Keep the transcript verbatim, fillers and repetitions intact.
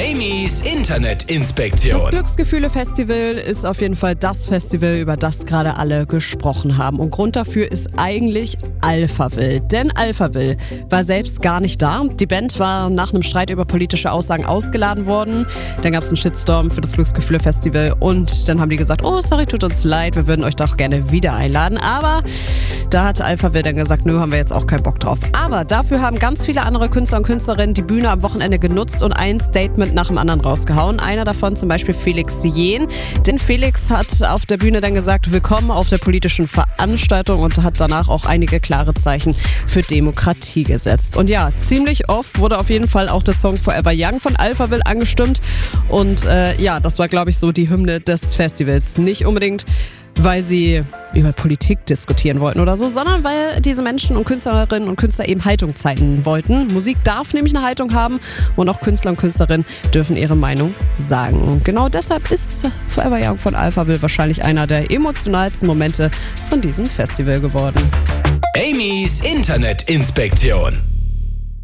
Amy's Internetinspektion. Das Glücksgefühle-Festival ist auf jeden Fall das Festival, über das gerade alle gesprochen haben. Und Grund dafür ist eigentlich Alphaville. Denn Alphaville war selbst gar nicht da. Die Band war nach einem Streit über politische Aussagen ausgeladen worden. Dann gab es einen Shitstorm für das Glücksgefühle-Festival. Und dann haben die gesagt, oh sorry, tut uns leid, wir würden euch doch gerne wieder einladen. Aber da hat Alphaville dann gesagt, nö, haben wir jetzt auch keinen Bock drauf. Aber dafür haben ganz viele andere Künstler und Künstlerinnen die Bühne am Wochenende genutzt und ein Statement nach dem anderen rausgehauen. Einer davon zum Beispiel Felix Jähn. Denn Felix hat auf der Bühne dann gesagt, willkommen auf der politischen Veranstaltung und hat danach auch einige klare Zeichen für Demokratie gesetzt. Und ja, ziemlich oft wurde auf jeden Fall auch der Song Forever Young von Alphaville angestimmt. Und äh, ja, das war, glaube ich, so die Hymne des Festivals. Nicht unbedingt, weil sie über Politik diskutieren wollten oder so, sondern weil diese Menschen und Künstlerinnen und Künstler eben Haltung zeigen wollten. Musik darf nämlich eine Haltung haben und auch Künstler und Künstlerinnen dürfen ihre Meinung sagen. Und genau deshalb ist Forever Young von Alphaville wahrscheinlich einer der emotionalsten Momente von diesem Festival geworden. Amy's Internetinspektion.